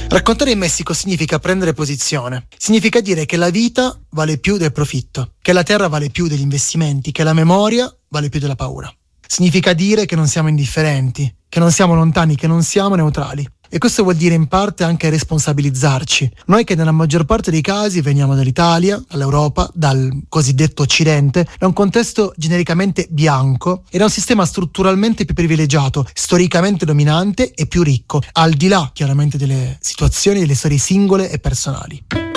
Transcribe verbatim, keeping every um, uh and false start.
Raccontare in Messico significa prendere posizione, significa dire che la vita vale più del profitto, che la terra vale più degli investimenti, che la memoria vale più della paura. Significa dire che non siamo indifferenti, che non siamo lontani, che non siamo neutrali. E questo vuol dire in parte anche responsabilizzarci. Noi che nella maggior parte dei casi veniamo dall'Italia, dall'Europa, dal cosiddetto Occidente, da un contesto genericamente bianco e da un sistema strutturalmente più privilegiato, storicamente dominante e più ricco, al di là chiaramente delle situazioni, delle storie singole e personali.